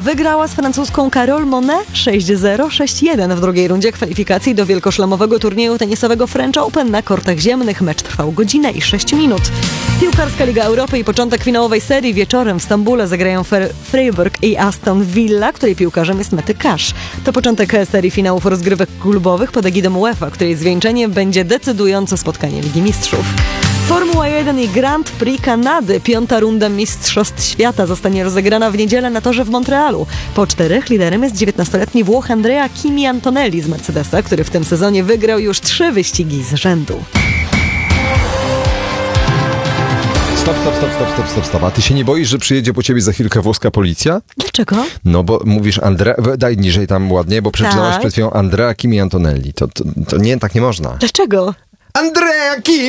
wygrała z francuską Carole Monet 6-0, 6-1 w drugiej rundzie kwalifikacji do wielkoszlemowego turnieju tenisowego French Open na kortach ziemnych. Mecz trwał godzinę i 6 minut. Piłkarska Liga Europy i początek finałowej serii wieczorem w Stambule zagrają Freiburg i Aston Villa, której piłkarzem jest Matty Cash. To początek serii finałów rozgrywek klubowych pod egidą UEFA, której zwieńczenie będzie decydujące spotkanie Ligi Mistrzów. Formuła 1 i Grand Prix Kanady. 5. runda Mistrzostw Świata zostanie rozegrana w niedzielę na torze w Montrealu. Po 4 liderem jest 19-letni Włoch Andrea Kimi Antonelli z Mercedesa, który w tym sezonie wygrał już 3 wyścigi z rzędu. Stop. A ty się nie boisz, że przyjedzie po ciebie za chwilkę włoska policja? Dlaczego? No bo mówisz daj niżej tam ładnie, bo przeczytałaś Tak. przed chwilą Andrea Kimi Antonelli. To nie, tak nie można. Dlaczego? Andrea Kimi